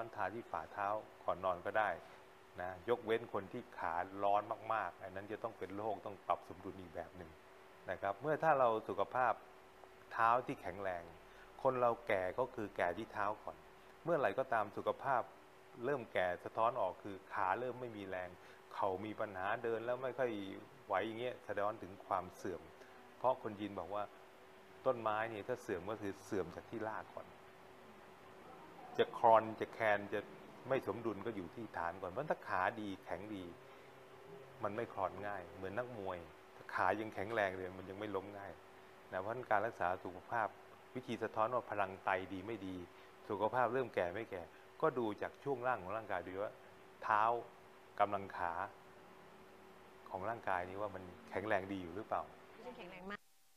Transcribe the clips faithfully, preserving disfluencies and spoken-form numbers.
อนทาที่ฝ่าเท้าก่อนนอนก็ได้นะยกเว้นคนที่ขาร้อนมากๆอันนั้นจะต้องเป็นโรคต้องปรับสมดุลอีกแบบหนึ่งนะครับเมื่อถ้าเราสุขภาพเท้าที่แข็งแรงคนเราแก่ก็คือแก่ที่เท้าก่อนเมื่อไหร่ก็ตามสุขภาพเริ่มแก่สะท้อนออกคือขาเริ่มไม่มีแรงเข่ามีปัญหาเดินแล้วไม่ค่อยไหวอย่างเงี้ยแสดงถึงความเสื่อมเพราะคนจีนบอกว่าต้นไม้นี่ถ้าเสื่อมก็คือเสื่อมจากที่รากก่อนจะคลอนจะแคนจะไม่สมดุลก็อยู่ที่ฐานก่อนเพราะถ้าขาดีแข็งดีมันไม่คลอนง่ายเหมือนนักมวยถ้าขายังแข็งแรงเลยมันยังไม่ล้มง่ายนะเพราะการรักษาสุขภาพวิธีสะท้อนว่าพลังไตดีไม่ดีสุขภาพเริ่มแก่ไม่แก่ก็ดูจากช่วงล่างของร่างกายดูว่าเท้ากำลังขาของร่างกายนี้ว่ามันแข็งแรงดีอยู่หรือเปล่าแข็งแรงมาก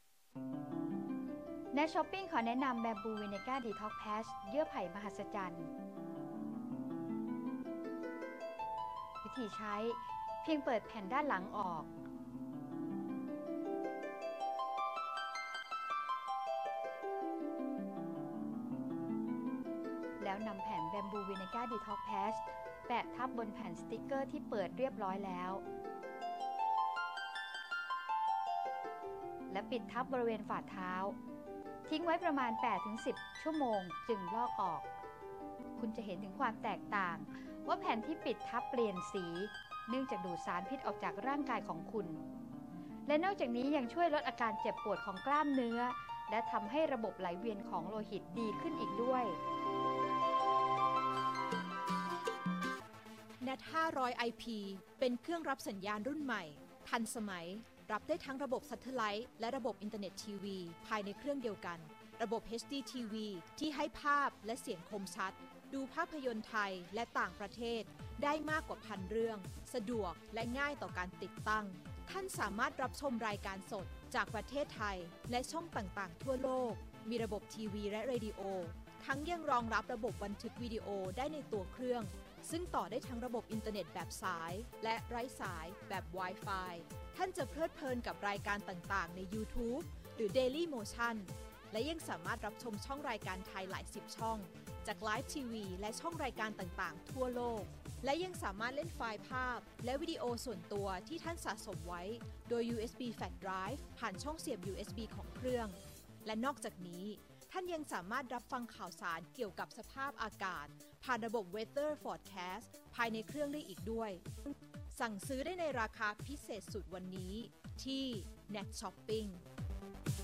ในช้อปปิ้งขอแนะนำแบมบูวินิก้าดีท็อกแพชเยื่อไผ่มหัศจรรย์วิธีใช้เพียงเปิดแผ่นด้านหลังออกแล้วนำแผ่นแบมบูวินิก้าดีท็อกแพชแปะทับบนแผ่นสติกเกอร์ที่เปิดเรียบร้อยแล้วและปิดทับบริเวณฝ่าเท้าทิ้งไว้ประมาณ แปดถึงสิบ ชั่วโมงจึงลอกออกคุณจะเห็นถึงความแตกต่างว่าแผ่นที่ปิดทับเปลี่ยนสีเนื่องจากดูดสารพิษออกจากร่างกายของคุณและนอกจากนี้ยังช่วยลดอาการเจ็บปวดของกล้ามเนื้อและทำให้ระบบไหลเวียนของโลหิตดีขึ้นอีกด้วยเน็ต ห้าร้อย ไอ พี เป็นเครื่องรับสัญญาณรุ่นใหม่ทันสมัยรับได้ทั้งระบบซัตเทอร์ไลท์และระบบอินเทอร์เน็ตทีวีภายในเครื่องเดียวกันระบบ เอช ดี ที วี ที่ให้ภาพและเสียงคมชัดดูภาพยนตร์ไทยและต่างประเทศได้มากกว่าพันเรื่องสะดวกและง่ายต่อการติดตั้งท่านสามารถรับชมรายการสดจากประเทศไทยและช่องต่างๆทั่วโลกมีระบบทีวีและเรดิโอทั้งยังรองรับระบบบันทึกวิดีโอได้ในตัวเครื่องซึ่งต่อได้ทั้งระบบอินเทอร์เน็ตแบบสายและไร้สายแบบ Wi-Fi ท่านจะเพลิดเพลินกับรายการต่างๆใน YouTube หรือ Daily Motion และยังสามารถรับชมช่องรายการไทยหลายสิบช่องจากไลฟ์ทีวีและช่องรายการต่างๆทั่วโลกและยังสามารถเล่นไฟล์ภาพและวิดีโอส่วนตัวที่ท่านสะสมไว้โดย ยู เอส บี Flash Drive ผ่านช่องเสียบ ยู เอส บี ของเครื่องและนอกจากนี้ท่านยังสามารถรับฟังข่าวสารเกี่ยวกับสภาพอากาศผ่านระบบ Weather Forecast ภายในเครื่องได้อีกด้วยสั่งซื้อได้ในราคาพิเศษสุดวันนี้ที่ Net Shopping